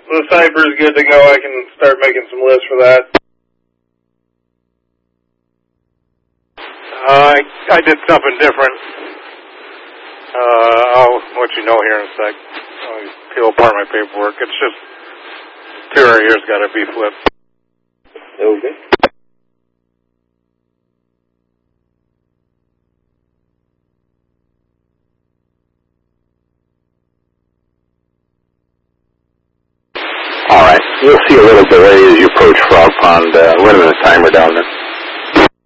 The cipher's good to go. I can start making some lists for that. I did something different. I'll let you know here in a sec. I'll peel apart my paperwork. It's just 2 areas got to be flipped. Okay. All right. You'll see a little delay as you approach Frog Pond. We're running the timer down there.